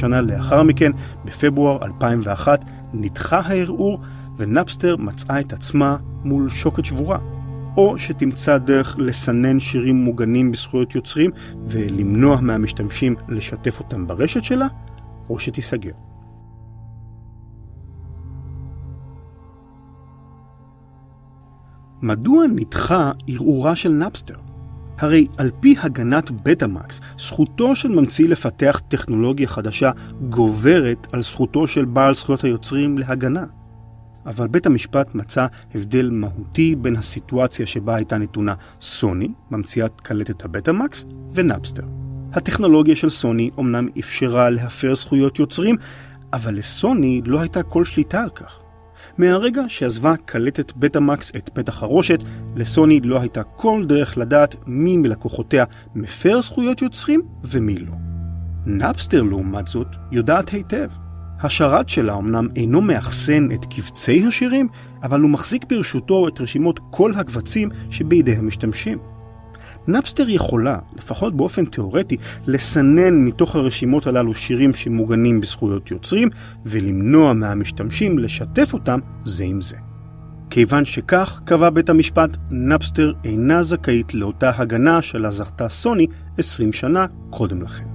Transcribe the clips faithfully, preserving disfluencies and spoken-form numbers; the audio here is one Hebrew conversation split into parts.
שנה לאחר מכן, בפברואר אלפיים ואחת, נדחה הערעור, ונאפסטר מצאה את עצמה מול שוקת שבורה. או שתמצא דרך לסנן שירים מוגנים בזכויות יוצרים ולמנוע מהמשתמשים לשתף אותם ברשת שלה, או שתיסגר. מדוע נדחה ערעורה של נאפסטר? הרי על פי הגנת בטאמקס, זכותו של ממציא לפתח טכנולוגיה חדשה גוברת על זכותו של בעל זכויות היוצרים להגנה. אבל בית המשפט מצא הבדל מהותי בין הסיטואציה שבה הייתה נתונה סוני, ממציאת קלטת הבטאמקס, ונאפסטר. הטכנולוגיה של סוני אומנם אפשרה להפר זכויות יוצרים, אבל לסוני לא הייתה כל שליטה על כך. מהרגע שעזבה קלטת בטאמקס את פתח הרושת, לסוני לא הייתה כל דרך לדעת מי מלקוחותיה מפר זכויות יוצרים ומי לא. נאפסטר לעומת זאת יודעת היטב. השרת שלה אמנם אינו מאחסן את קבצי השירים, אבל הוא מחזיק ברשותו את רשימות כל הקבצים שבידי המשתמשים. נאפסטר יכולה, לפחות באופן תיאורטי, לסנן מתוך הרשימות הללו שירים שמוגנים בזכויות יוצרים, ולמנוע מהמשתמשים לשתף אותם זה עם זה. כיוון שכך, קבע בית המשפט, נאפסטר אינה זכאית לאותה הגנה שלה זכתה סוני עשרים שנה קודם לכן.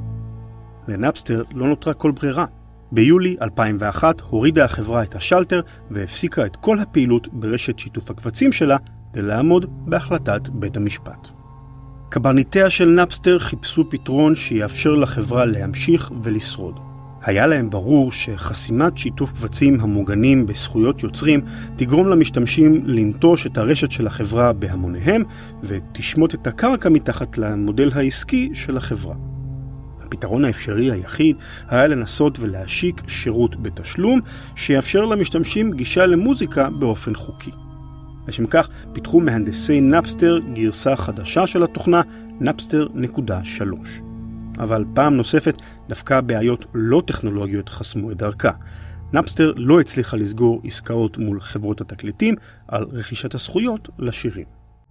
לנאפסטר לא נותרה כל ברירה. ביולי אלפיים ואחת הורידה החברה את השלטר והפסיקה את כל הפעילות ברשת שיתוף הקבצים שלה כדי לעמוד בהחלטת בית המשפט. קברניטיה של נאפסטר חיפשו פתרון שיאפשר לחברה להמשיך ולשרוד. היה להם ברור שחסימת שיתוף קבצים המוגנים בזכויות יוצרים תגרום למשתמשים לנטוש את הרשת של החברה בהמוניהם ותשמוט את הקרקע מתחת למודל העסקי של החברה. הפתרון האפשרי היחיד היה לנסות ולהשיק שירות בתשלום שיאפשר למשתמשים גישה למוזיקה באופן חוקי. לשם כך פיתחו מהנדסי נאפסטר גרסה חדשה של התוכנה נאפסטר נקודה שלוש. אבל פעם נוספת דווקא בעיות לא טכנולוגיות חסמו את דרכה. נאפסטר לא הצליחה לסגור עסקאות מול חברות התקליטים על רכישת הזכויות לשירים.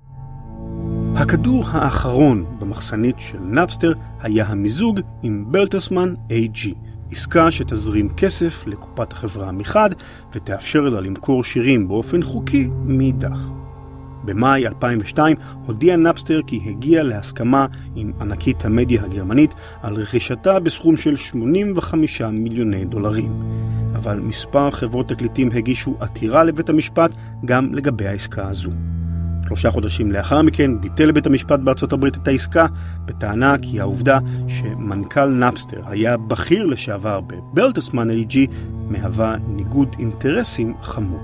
הכדור האחרון במחסנית של נאפסטר היה המיזוג עם ברטלסמן איי ג'י, עסקה שתזרים כסף לקופת החברה מחד ותאפשר לה למכור שירים באופן חוקי מאידך. במאי אלפיים ושתיים הודיע נאפסטר כי הגיע להסכמה עם ענקית המדיה הגרמנית על רכישתה בסכום של שמונים וחמישה מיליוני דולרים. אבל מספר חברות תקליטים הגישו עתירה לבית המשפט גם לגבי העסקה הזו. שלושה חודשים לאחר מכן ביטל בית המשפט בארצות הברית את העסקה בטענה כי העובדה שמנכ"ל נאפסטר היה בכיר לשעבר בברטלסמן איי ג'י מהווה ניגוד אינטרסים חמור.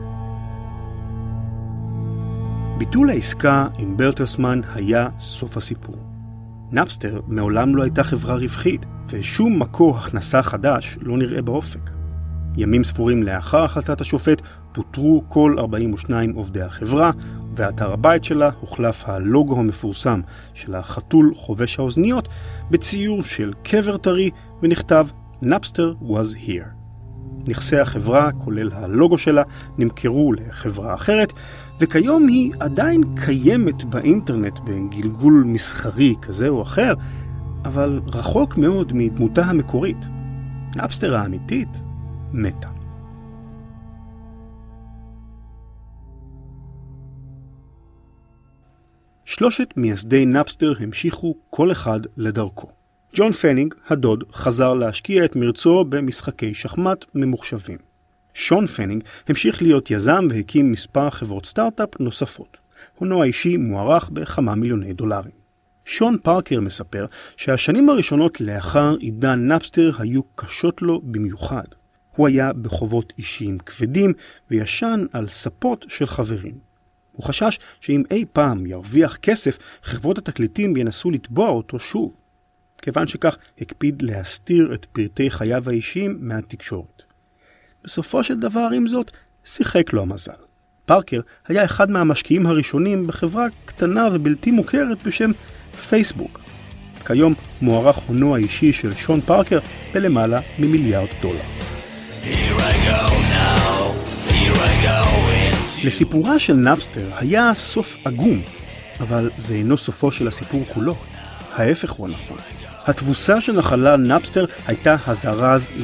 ביטול העסקה עם ברטלסמן היה סוף הסיפור. נאפסטר מעולם לא הייתה חברה רווחית ושום מקור הכנסה חדש לא נראה באופק. ימים ספורים לאחר החלטת השופט פוטרו כל ארבעים ושניים עובדי החברה, ואתר הבית שלה הוחלף הלוגו המפורסם של החתול חובש האוזניות בציור של קבר טרי ונכתב Napster was here. נכסי החברה, כולל הלוגו שלה, נמכרו לחברה אחרת, וכיום היא עדיין קיימת באינטרנט בגלגול מסחרי כזה או אחר, אבל רחוק מאוד מדמותה המקורית. נאפסטר האמיתית מתה. שלושת מייסדי נאפסטר המשיכו כל אחד לדרכו. ג'ון פנינג, הדוד, חזר להשקיע את מרצו במשחקי שחמט ממוחשבים. שון פנינג המשיך להיות יזם והקים מספר חברות סטארט-אפ נוספות. הונו האישי מוערך בכמה מיליוני דולרים. שון פארקר מספר שהשנים הראשונות לאחר עידן נאפסטר היו קשות לו במיוחד. הוא היה בחובות אישיים כבדים וישן על ספות של חברים. הוא חשש שאם אי פעם ירוויח כסף, חברות התקליטים ינסו לתבוע אותו שוב. כיוון שכך הקפיד להסתיר את פרטי חייו האישיים מהתקשורת. בסופו של דבר עם זאת, שיחק לו המזל. פארקר היה אחד מהמשקיעים הראשונים בחברה קטנה ובלתי מוכרת בשם פייסבוק. כיום מוערך הונו האישי של שון פארקר בלמעלה ממיליארד דולר. לסיפורה של נאפסטר היה סוף עגום, אבל זה אינו סופו של הסיפור כולו. ההפך הוא נכון. התבוסה שנחלה נאפסטר הייתה הזרז